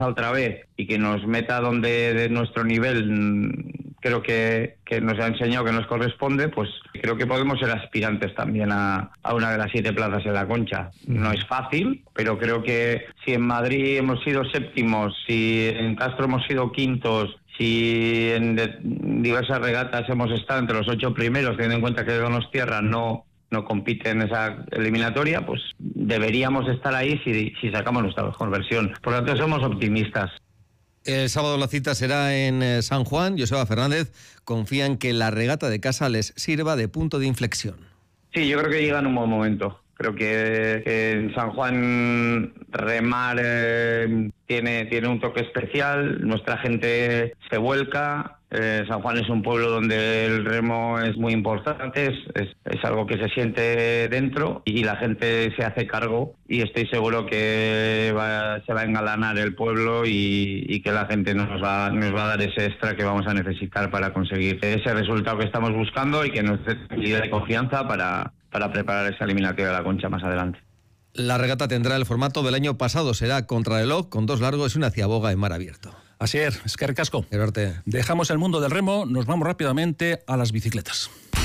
otra vez y que nos meta donde de nuestro nivel creo que nos ha enseñado que nos corresponde, pues creo que podemos ser aspirantes también a una de las 7 plazas en la Concha. No es fácil, pero creo que si en Madrid hemos sido séptimos, si en Castro hemos sido quintos, si en diversas regatas hemos estado entre los 8 primeros, teniendo en cuenta que Donostiarra no compite en esa eliminatoria, pues deberíamos estar ahí si sacamos nuestra mejor versión. Por lo tanto, somos optimistas. El sábado la cita será en San Juan. Joseba Fernández confía en que la regata de casa les sirva de punto de inflexión. Sí, yo creo que llega en un buen momento. Creo que en San Juan remar tiene un toque especial. Nuestra gente se vuelca. San Juan es un pueblo donde el remo es muy importante, es algo que se siente dentro y la gente se hace cargo y estoy seguro que se va a engalanar el pueblo y que la gente nos va a dar ese extra que vamos a necesitar para conseguir ese resultado que estamos buscando y que nos dé tranquilidad y confianza para preparar esa eliminatoria de la Concha más adelante. La regata tendrá el formato del año pasado, será contrarreloj con 2 largos y una ciaboga en mar abierto. Así es que ricasco. Gerarte. Dejamos el mundo del remo, nos vamos rápidamente a las bicicletas.